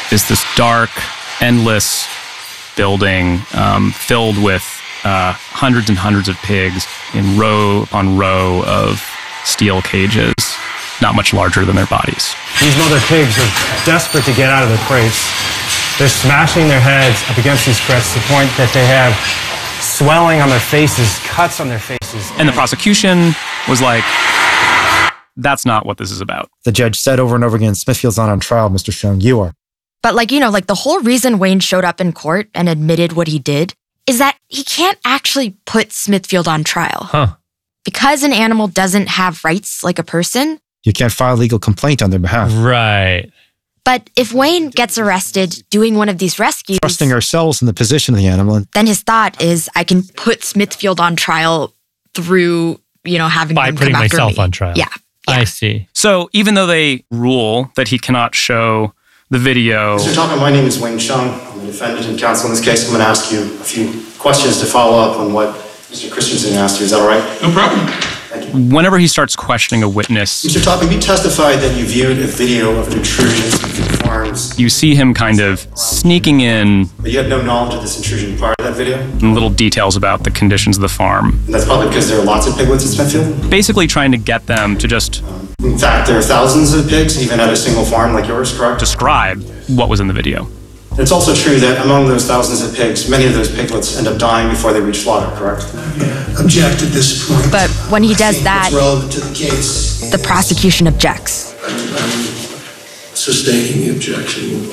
is this dark, endless building filled with hundreds and hundreds of pigs in row upon row of steel cages, not much larger than their bodies. These mother pigs are desperate to get out of the crates. They're smashing their heads up against these crates to the point that they have swelling on their faces, cuts on their faces. And the prosecution was like, that's not what this is about. The judge said over and over again, Smithfield's not on trial, Mr. Shung, you are. But the whole reason Wayne showed up in court and admitted what he did is that he can't actually put Smithfield on trial. Huh. Because an animal doesn't have rights like a person. You can't file a legal complaint on their behalf. Right. But if Wayne gets arrested doing one of these rescues... Trusting ourselves in the position of the animal. Then his thought is, I can put Smithfield on trial through, having by them putting come after myself me. on trial. Yeah. I see. So even though they rule that he cannot show the video... Mr. Tucker, my name is Wayne Chung. I'm the defendant and counsel in this case. I'm going to ask you a few questions to follow up on what Mr. Christensen asked you. Is that all right? No problem. Thank you. Whenever he starts questioning a witness... Mr. Tucker, you testified that you viewed a video of an intrusion into farms. You see him kind of sneaking in... But you had no knowledge of this intrusion prior to that video? And little details about the conditions of the farm. And that's probably because there are lots of piglets in Smithfield? Basically trying to get them to just... In fact, there are thousands of pigs, even at a single farm like yours, correct? describe what was in the video. It's also true that among those thousands of pigs, many of those piglets end up dying before they reach slaughter, correct? Object at this point. But when he does that, What's relevant to the case. the prosecution objects. I'm sustaining the objection.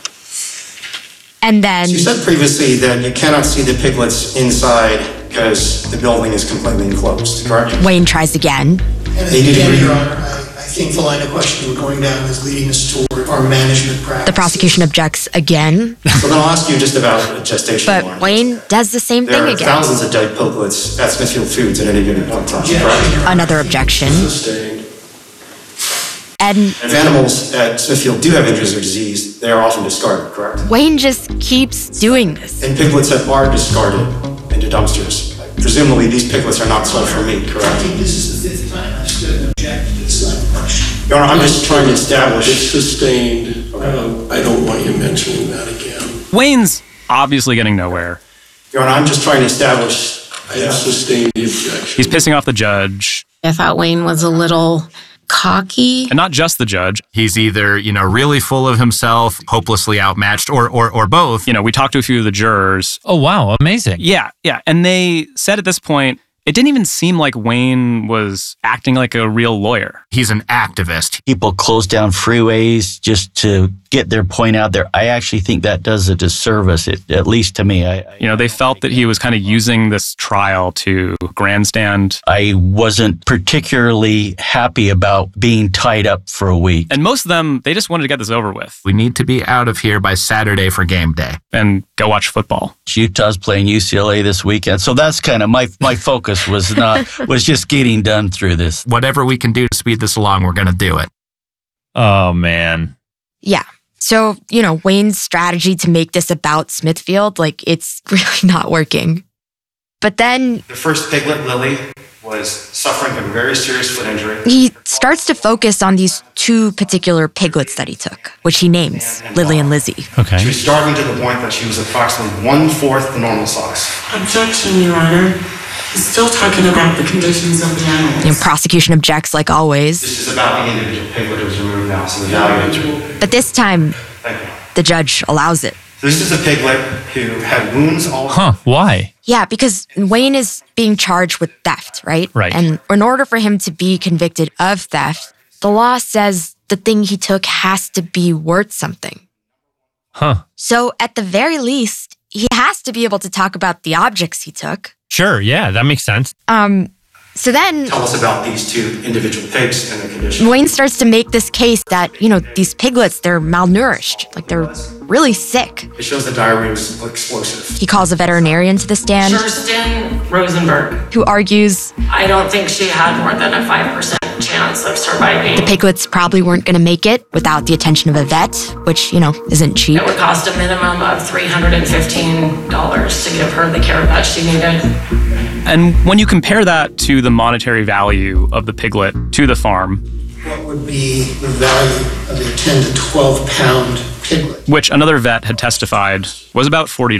And then... So you said previously that you cannot see the piglets inside because the building is completely enclosed, correct? Wayne tries again. And again, Your Honor, I think the line of questioning we're going down is leading us toward our management practice. The prosecution objects again. So then I'll ask you just about gestation. But Wayne does the same There thing are again. thousands of dead piglets at Smithfield Foods at any given point in time, correct? Another objection. Sustained. And If animals at Smithfield do have injuries or disease, they are often discarded, correct? Wayne just keeps doing this. And piglets that are discarded into dumpsters. Presumably, these piglets are not sold for meat, I correct? think this is the fifth time I've stood and objected to this line of question. Your Honor, I'm just trying to It's establish... sustained. I don't want you mentioning that again. Wayne's obviously getting nowhere. Your Honor, I'm just trying to establish... I have sustained the objection. He's pissing off the judge. I thought Wayne was a little cocky. And not just the judge. He's either, really full of himself, hopelessly outmatched, or both. We talked to a few of the jurors. Oh, wow. Amazing. Yeah. And they said at this point, it didn't even seem like Wayne was acting like a real lawyer. He's an activist. People close down freeways just to get their point out there. I actually think that does a disservice, at least to me. They felt that he was kind of using this trial to grandstand. I wasn't particularly happy about being tied up for a week. And most of them, they just wanted to get this over with. We need to be out of here by Saturday for game day. And go watch football. Utah's playing UCLA this weekend. So that's kind of my focus was just getting done through this. Whatever we can do to speed this along, we're going to do it. Oh, man. Yeah. So, Wayne's strategy to make this about Smithfield, it's really not working. But then The first piglet, Lily, was suffering from a very serious foot injury. he starts to focus on these two particular piglets that he took, which he names Lily and Lizzie. She Okay. was starving to the point that she was approximately 1/4 the normal size. Objection, Your Honor. He's still talking about the conditions of the animals. Prosecution objects like always. This is about the individual piglet who was removed now, so the value... But this time, Thank you. the judge allows it. This is a piglet who had wounds all... Huh. Why? Yeah, because Wayne is being charged with theft, right? Right. And in order for him to be convicted of theft, the law says the thing he took has to be worth something. Huh. So at the very least, he has to be able to talk about the objects he took. Sure. Yeah, that makes sense. So then Tell us about these two individual pigs and their condition. Wayne starts to make this case that, these piglets, they're malnourished. They're really sick. It shows the diarrhea was explosive. He calls a veterinarian to the stand Kirsten Rosenberg. who argues I don't think she had more than a 5% chance of surviving. the piglets probably weren't going to make it without the attention of a vet, which, isn't cheap. It would cost a minimum of $315 to give her the care that she needed. And when you compare that to the monetary value of the piglet to the farm, What would be the value of a 10 to 12 pound piglet. which another vet had testified was about $40.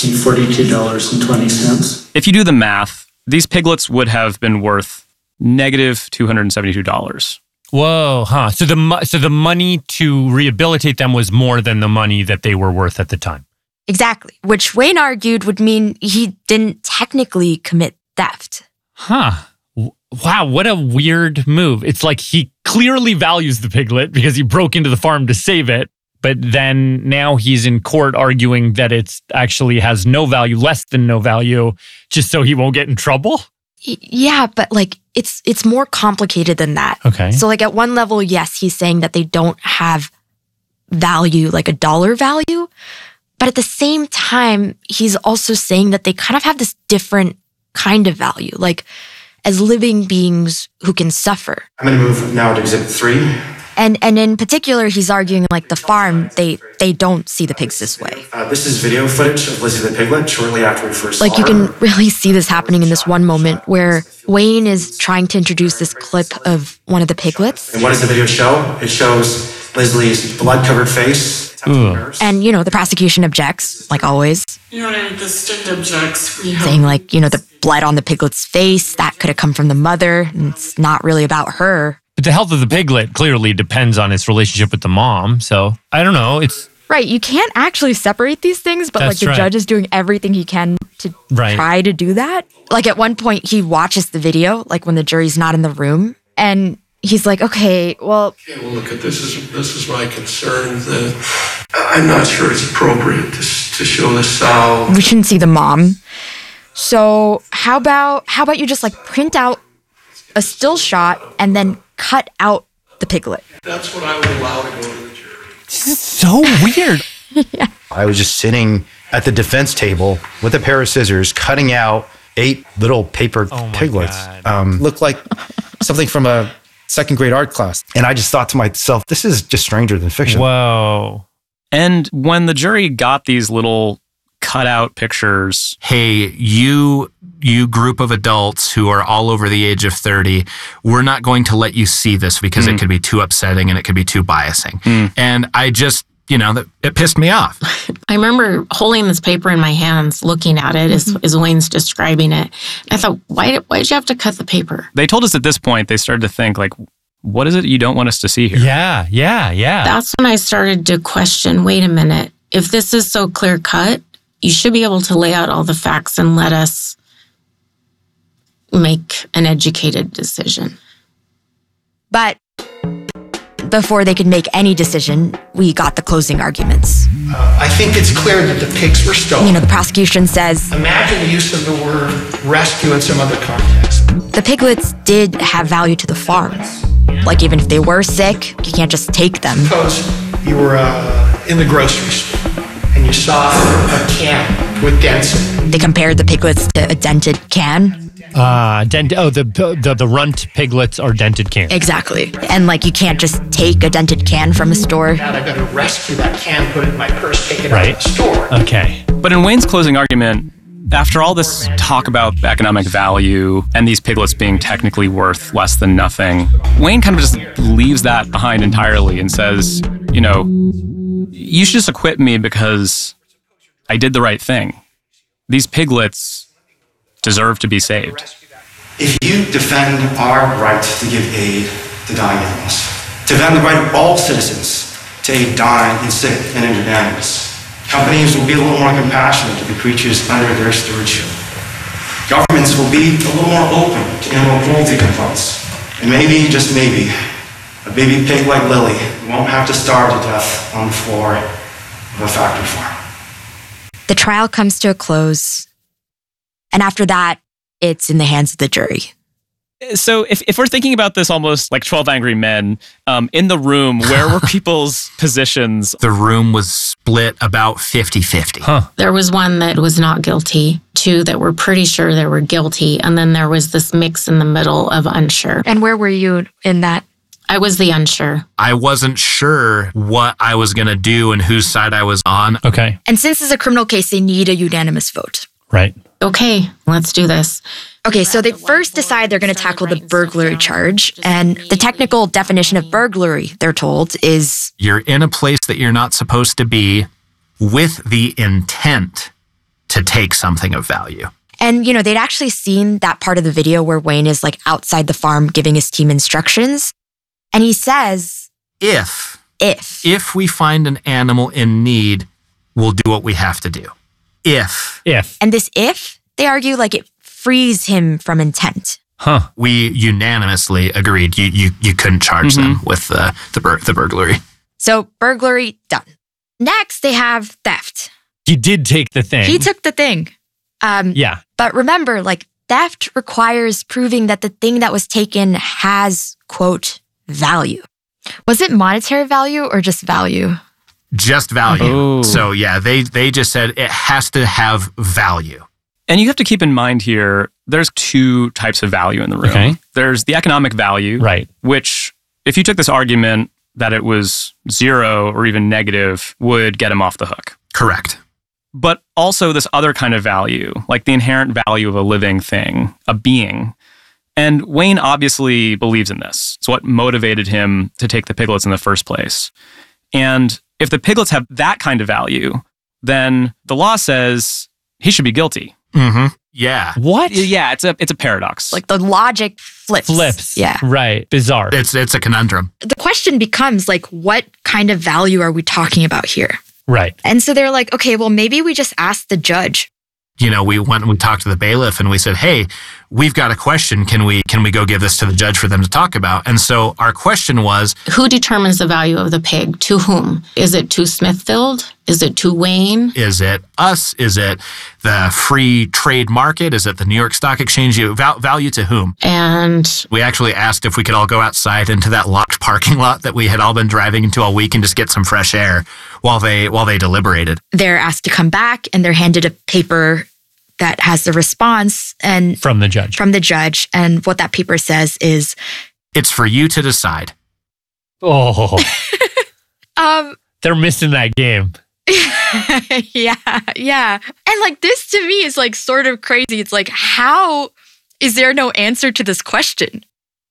$42.20. If you do the math, these piglets would have been worth negative $272. Whoa, huh? So the money to rehabilitate them was more than the money that they were worth at the time. Exactly, which Wayne argued would mean he didn't technically commit theft. Huh. Wow, what a weird move. It's like he clearly values the piglet because he broke into the farm to save it. But then now he's in court arguing that it's actually has no value, less than no value, just so he won't get in trouble. Yeah, but like it's more complicated than that. Okay. So like at one level, yes, he's saying that they don't have value, like a dollar value. But at the same time, he's also saying that they kind of have this different kind of value, like as living beings who can suffer. I'm going to move now to Exhibit 3. And in particular, he's arguing like the farm, they don't see the pigs this way. This is video footage of Lizzie the piglet shortly after we first Like saw you her. can really see this happening in this one moment where Wayne is trying to introduce this clip of one of the piglets. And what does the video show? It shows Leslie's blood-covered face. And, the prosecution objects, like always, Your Honor, the state objects. We saying like, the blood on the piglet's face, that could have come from the mother, and it's not really about her. But the health of the piglet clearly depends on its relationship with the mom. So I don't know. It's Right, you can't actually separate these things, but That's like the right. judge is doing everything he can to Right. try to do that. Like at one point he watches the video, like when the jury's not in the room, and he's like, okay, well, Okay, well, look at this is my concern that I'm not sure it's appropriate to show the sow. we shouldn't see the mom. So how about you just like print out a still shot and then cut out the piglet? That's what I would allow to go to the jury. This is so weird. I was just sitting at the defense table with a pair of scissors, cutting out 8 little paper piglets. Looked like something from a second grade art class. And I just thought to myself, this is just stranger than fiction. Whoa. And when the jury got these little cutout pictures, hey, you group of adults who are all over the age of 30, we're not going to let you see this because it could be too upsetting and it could be too biasing. And I just, it pissed me off. I remember holding this paper in my hands, looking at it as Wayne's describing it. I thought, why did you have to cut the paper? they told us at this point, they started to think like, what is it you don't want us to see here? Yeah. That's when I started to question, wait a minute, if this is so clear cut, you should be able to lay out all the facts and let us make an educated decision. But before they could make any decision, we got the closing arguments. I think it's clear that the pigs were stolen. The prosecution says Imagine the use of the word rescue in some other context. the piglets did have value to the farm. Like even if they were sick, you can't just take them. Suppose you were in the grocery store and you saw a can with dents in it. They compared the piglets to a dented can. The runt piglets are dented cans. Exactly. And like you can't just take a dented can from a store. Now I've got to rescue that can, put it in my purse, take it out Right. of the store. Okay. But in Wayne's closing argument, after all this talk about economic value and these piglets being technically worth less than nothing, Wayne kind of just leaves that behind entirely and says, you should just acquit me because I did the right thing. These piglets deserve to be saved. If you defend our right to give aid to dying animals, to defend the right of all citizens to aid dying and sick and injured animals, companies will be a little more compassionate to the creatures under their stewardship. Governments will be a little more open to animal cruelty complaints. And maybe, just maybe, a baby pig like Lily won't have to starve to death on the floor of a factory farm. The trial comes to a close. And after that, it's in the hands of the jury. So if we're thinking about this almost like 12 Angry Men, in the room, where were people's positions? The room was split about 50-50. There was one that was not guilty, 2 that were pretty sure they were guilty, and then there was this mix in the middle of unsure. And where were you in that? I was the unsure. I wasn't sure what I was going to do and whose side I was on. Okay. And since it's a criminal case, they need a unanimous vote. Right. Okay, let's do this. Okay, so they first decide they're going to tackle the burglary charge. And the technical definition of burglary, they're told, is you're in a place that you're not supposed to be with the intent to take something of value. And, you know, they'd actually seen that part of the video where Wayne is like outside the farm giving his team instructions. And he says, If we find an animal in need, we'll do what we have to do. If. And this if, they argue like it frees him from intent. We unanimously agreed you couldn't charge them with the burglary. So burglary, done. Next, they have theft. He did take the thing. He took the thing. Yeah. But remember, like, theft requires proving that the thing that was taken has, quote, value. Was it monetary value or just value? Just value. Oh. So yeah, they just said it has to have value. And you have to keep in mind here, there's two types of value in the room. Okay. There's the economic value, right? Which, if you took this argument that it was zero or even negative, would get him off the hook. Correct. But also this other kind of value, like the inherent value of a living thing, a being. And Wayne obviously believes in this. It's what motivated him to take the piglets in the first place. And if the piglets have that kind of value, then the law says he should be guilty. Mm-hmm. Yeah. What? Yeah, it's a paradox. Like the logic flips. Yeah. Right. Bizarre. It's a conundrum. The question becomes like, what kind of value are we talking about here? Right. And so they're like, okay, well, maybe we just ask the judge. You know, we went and we talked to the bailiff and we said, hey, we've got a question. Can we go give this to the judge for them to talk about? And so our question was, who determines the value of the pig? To whom? Is it to Smithfield? Is it to Wayne? Is it us? Is it the free trade market? Is it the New York Stock Exchange? Value to whom? And we actually asked if we could all go outside into that locked parking lot that we had all been driving into all week and just get some fresh air while they deliberated. They're asked to come back and they're handed a paper that has the response and from the judge. And what that paper says is, it's for you to decide. Oh, they're missing that game. Yeah. And like this to me is like sort of crazy. It's like, how is there no answer to this question?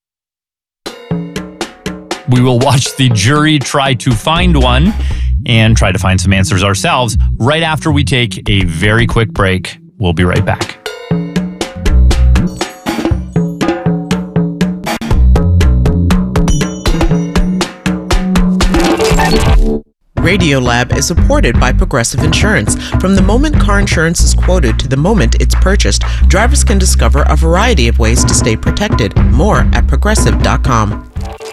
We will watch the jury try to find one and try to find some answers ourselves right after we take a very quick break. We'll be right back. Radiolab is supported by Progressive Insurance. From the moment car insurance is quoted to the moment it's purchased, drivers can discover a variety of ways to stay protected. More at progressive.com.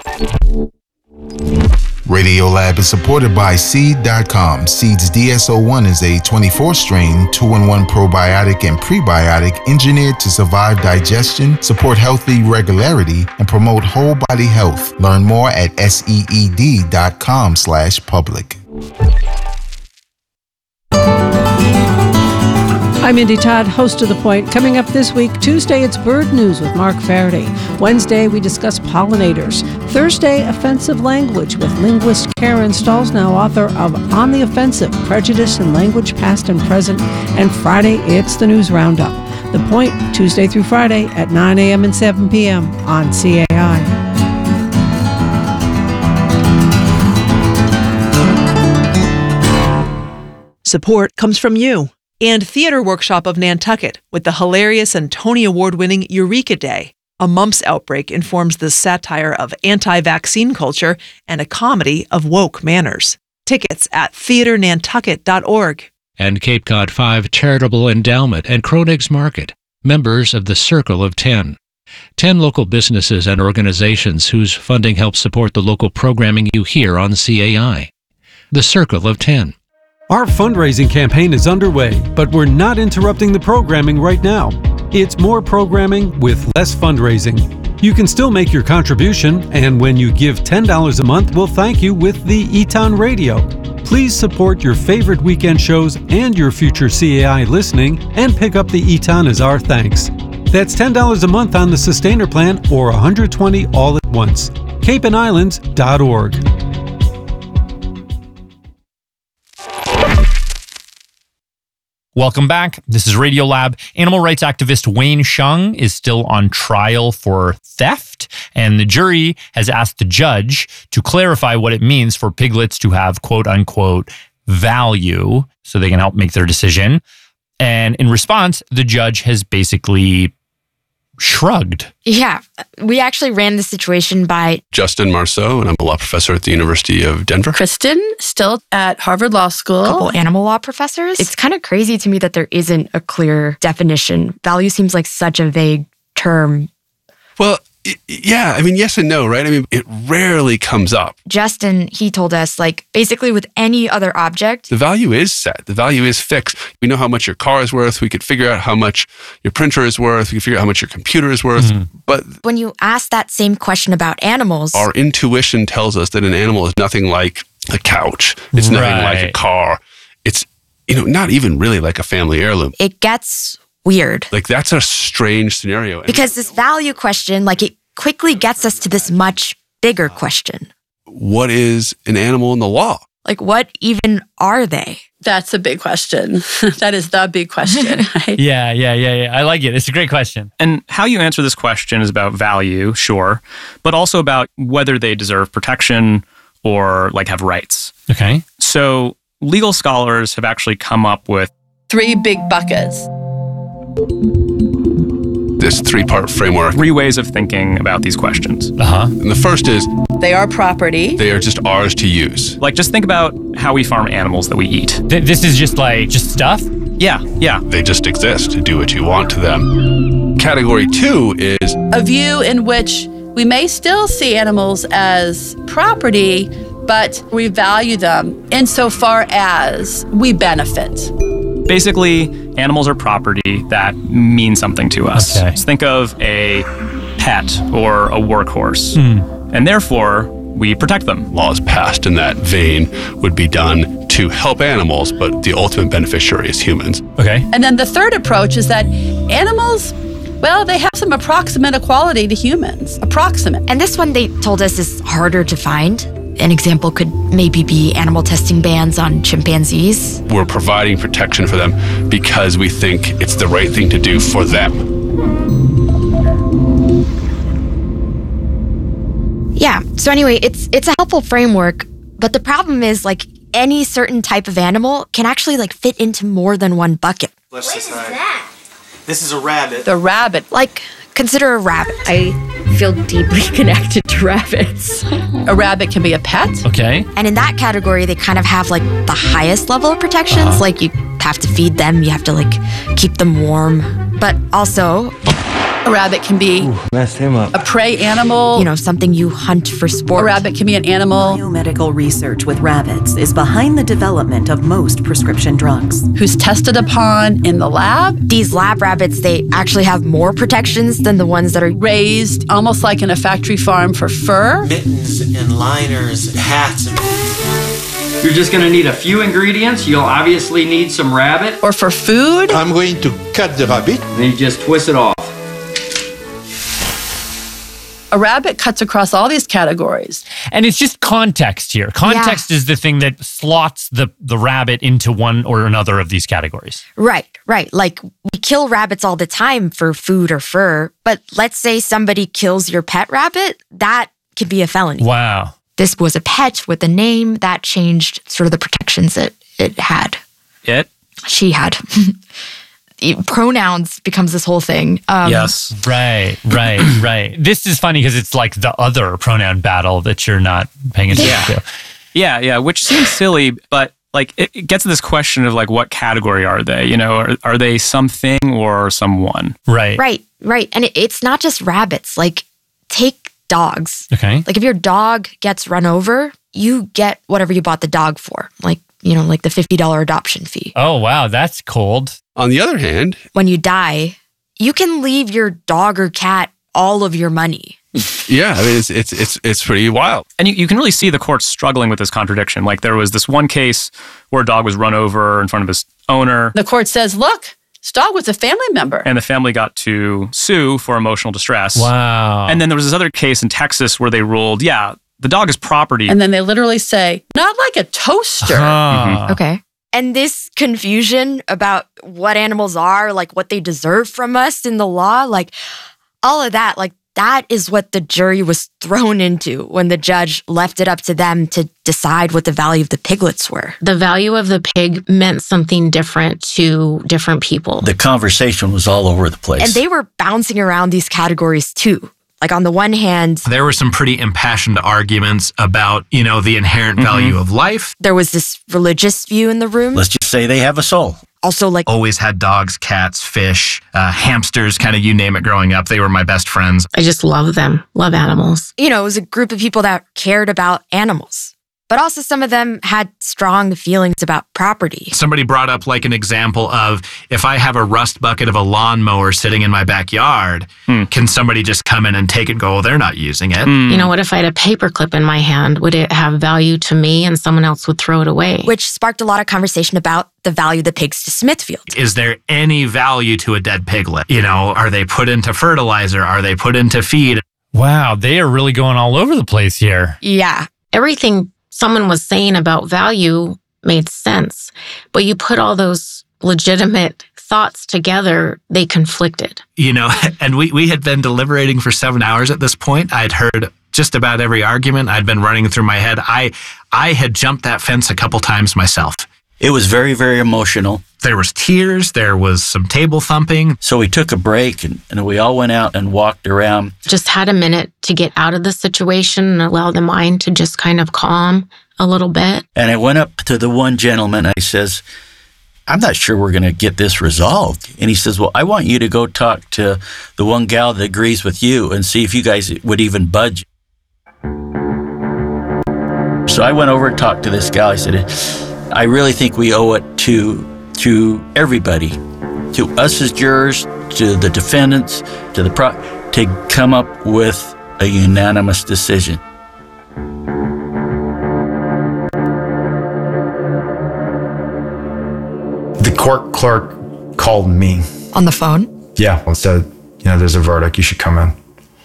Radiolab is supported by Seed.com. Seed's DSO1 is a 24-strain, 2-in-1 probiotic and prebiotic engineered to survive digestion, support healthy regularity, and promote whole body health. Learn more at seed.com/public. I'm Indy Todd, host of The Point. Coming up this week, Tuesday, it's Bird News with Mark Faraday. Wednesday, we discuss pollinators. Thursday, offensive language with linguist Karen Stalsnow, author of On the Offensive, Prejudice in Language Past and Present. And Friday, it's the News Roundup. The Point, Tuesday through Friday at 9 a.m. and 7 p.m. on CAI. Support comes from you and Theater Workshop of Nantucket with the hilarious and Tony Award-winning Eureka Day. A mumps outbreak informs the satire of anti-vaccine culture and a comedy of woke manners. Tickets at theaternantucket.org. And Cape Cod 5 Charitable Endowment and Kroenig's Market, members of the Circle of 10. 10 local businesses and organizations whose funding helps support the local programming you hear on CAI. The Circle of 10. Our fundraising campaign is underway, but we're not interrupting the programming right now. It's more programming with less fundraising. You can still make your contribution, and when you give $10 a month, we'll thank you with the Eton Radio. Please support your favorite weekend shows and your future CAI listening, and pick up the Eton as our thanks. That's $10 a month on the Sustainer Plan or $120 all at once. CapeandIslands.org. Welcome back. This is Radiolab. Animal rights activist Wayne Hsiung is still on trial for theft, and the jury has asked the judge to clarify what it means for piglets to have quote unquote value so they can help make their decision. And in response, the judge has basically shrugged. Yeah, we actually ran the situation by Justin Marceau, and I'm a law professor at the University of Denver. Kristen, still at Harvard Law School. a couple animal law professors. It's kind of crazy to me that there isn't a clear definition. Value seems like such a vague term. Well, yeah, I mean, yes and no, right? I mean, it rarely comes up. Justin, he told us, like, basically with any other object, The value is set. The value is fixed. We know how much your car is worth. We could figure out how much your printer is worth. We could figure out how much your computer is worth. But when you ask that same question about animals, our intuition tells us that an animal is nothing like a couch. It's nothing like a car. It's, not even really like a family heirloom. it gets weird. Like, that's a strange scenario. Because this value question, like, it quickly gets us to this much bigger question. What is an animal in the law? Like, what even are they? That's a big question. That is the big question, right? Yeah. I like it. It's a great question. And how you answer this question is about value, sure, but also about whether they deserve protection or like have rights. Okay. So legal scholars have actually come up with 3 big buckets. This 3-part framework. 3 ways of thinking about these questions. And the first is They are property. they are just ours to use. Like, just think about how we farm animals that we eat. This is just stuff? Yeah. They just exist. Do what you want to them. Category 2 is A view in which we may still see animals as property, but we value them insofar as we benefit. Basically, animals are property that mean something to us. Okay. Just think of a pet or a workhorse. And therefore, we protect them. laws passed in that vein would be done to help animals, but the ultimate beneficiary is humans. Okay. And then the third approach is that animals, well, they have some approximate equality to humans. Approximate. And this one, they told us, is harder to find. An example could maybe be animal testing bans on chimpanzees. We're providing protection for them because we think it's the right thing to do for them. Yeah. So anyway, it's a helpful framework, but the problem is, like, any certain type of animal can actually like fit into more than one bucket. What is that? This is a rabbit. The rabbit. Like, consider a rabbit. I feel deeply connected to rabbits. A rabbit can be a pet. Okay. And in that category, they kind of have like the highest level of protections. Like, you have to feed them, you have to like keep them warm. But also, A rabbit can be Messed him up. a prey animal. something you hunt for sport. A rabbit can be an animal Biomedical research with rabbits is behind the development of most prescription drugs. who's tested upon in the lab. These lab rabbits, they actually have more protections than the ones that are raised almost like in a factory farm for fur. Mittens and liners and hats. You're just going to need a few ingredients. You'll obviously need some rabbit. Or for food. I'm going to cut the rabbit. Then you just twist it off. A rabbit cuts across all these categories. And it's just context here. Context is the thing that slots the rabbit into one or another of these categories. Right. Like, we kill rabbits all the time for food or fur, but let's say somebody kills your pet rabbit, that could be a felony. Wow. This was a pet with a name that changed sort of the protections it had. She had. Pronouns becomes this whole thing. Yes. Right. This is funny because it's like the other pronoun battle that you're not paying attention to. Yeah, which seems silly, but like it gets to this question of like, what category are they? Are they something or someone? Right. Right. And it's not just rabbits. Like, take dogs. Okay. Like, if your dog gets run over, you get whatever you bought the dog for. Like, like the $50 adoption fee. Oh, wow. That's cold. On the other hand, when you die, you can leave your dog or cat all of your money. Yeah, I mean, it's pretty wild. And you can really see the courts struggling with this contradiction. Like, there was this one case where a dog was run over in front of his owner. The court says, look, this dog was a family member. And the family got to sue for emotional distress. Wow. And then there was this other case in Texas where they ruled, the dog is property. And then they literally say, not like a toaster. Okay. And this confusion about what animals are, like what they deserve from us in the law, like all of that, like that is what the jury was thrown into when the judge left it up to them to decide what the value of the piglets were. The value of the pig meant something different to different people. The conversation was all over the place. And they were bouncing around these categories too. Like on the one hand, there were some pretty impassioned arguments about, the inherent value of life. There was this religious view in the room. Let's just say they have a soul. Also, like, always had dogs, cats, fish, hamsters, kind of you name it growing up. They were my best friends. I just love them, love animals. It was a group of people that cared about animals. But also some of them had strong feelings about property. Somebody brought up like an example of, if I have a rust bucket of a lawnmower sitting in my backyard, can somebody just come in and take it and go, they're not using it? What if I had a paperclip in my hand? Would it have value to me and someone else would throw it away? Which sparked a lot of conversation about the value of the pigs to Smithfield. Is there any value to a dead piglet? Are they put into fertilizer? Are they put into feed? Wow, they are really going all over the place here. Yeah. Everything someone was saying about value made sense, but you put all those legitimate thoughts together, they conflicted. And we had been deliberating for 7 hours at this point. I'd heard just about every argument. I'd been running through my head. I had jumped that fence a couple times myself. It was very, very emotional. There was tears. There was some table thumping. So we took a break and we all went out and walked around. Just had a minute to get out of the situation and allow the mind to just kind of calm a little bit. And I went up to the one gentleman. I says, I'm not sure we're going to get this resolved. And he says, well, I want you to go talk to the one gal that agrees with you and see if you guys would even budge. So I went over and talked to this gal. I said, I really think we owe it to everybody, to us as jurors, to the defendants, to to come up with a unanimous decision. The court clerk called me. On the phone? Yeah, and said, there's a verdict, you should come in.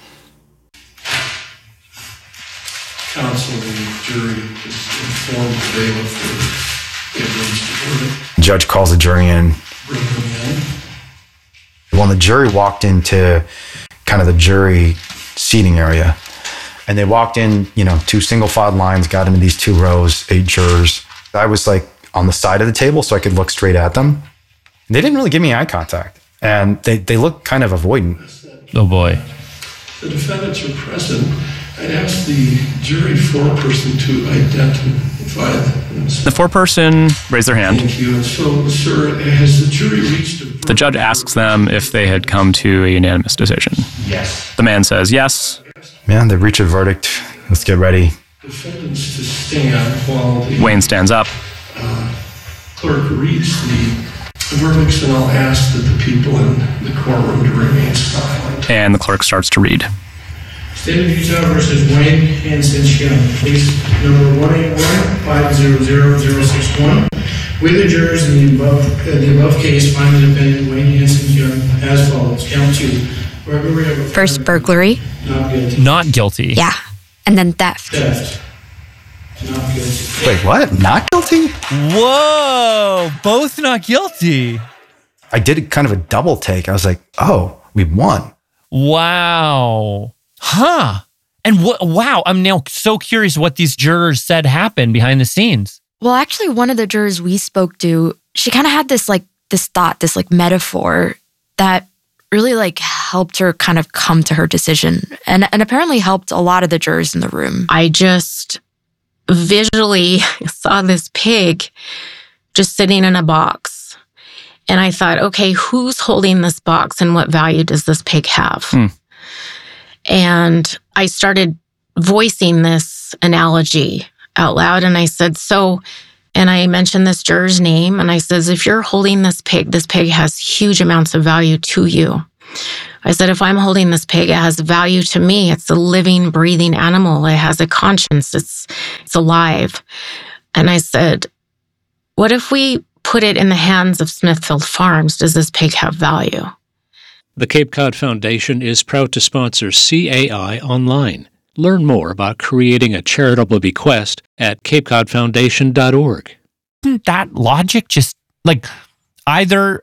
Counsel and the jury just informed the bailiff that it reached a verdict. The judge calls the jury in. Bring them in. When the jury walked into kind of the jury seating area, and they walked in, 2 single filed lines, got into these 2 rows, 8 jurors. I was like on the side of the table so I could look straight at them. And they didn't really give me eye contact, and they looked kind of avoidant. Oh boy. The defendants are present. I'd ask the jury foreperson to identify themselves. The foreperson raised their hand. Thank you. And so, sir, has the jury reached a verdict? The judge asks them if they had come to a unanimous decision. Yes. The man says yes. Man, they reached a verdict. Let's get ready. Defendants to stand while the Wayne stands up. Clerk reads the verdicts, and I'll ask that the people in the courtroom to remain silent. And the clerk starts to read. State of Utah versus Wayne Hansen Young, case number 181-500-061. We, the jurors in the above case, find the defendant Wayne Hansen Young as follows. Count 2. Burglary of a First burglary. Not guilty. Not guilty. Yeah. And then theft. Theft. Not guilty. Wait, what? Not guilty? Whoa! Both not guilty. I did kind of a double take. I was like, oh, we won. Wow. Huh. And wow, I'm now so curious what these jurors said happened behind the scenes. Well, actually, one of the jurors we spoke to, she kind of had this thought, this metaphor that really helped her kind of come to her decision, and apparently helped a lot of the jurors in the room. I just visually saw this pig just sitting in a box. And I thought, okay, who's holding this box and what value does this pig have? And I started voicing this analogy out loud. And I said, and I mentioned this juror's name. And I says, if you're holding this pig has huge amounts of value to you. I said, if I'm holding this pig, it has value to me. It's a living, breathing animal. It has a conscience. It's alive. And I said, what if we put it in the hands of Smithfield Farms? Does this pig have value? The Cape Cod Foundation is proud to sponsor CAI Online. Learn more about creating a charitable bequest at capecodfoundation.org. That logic just like either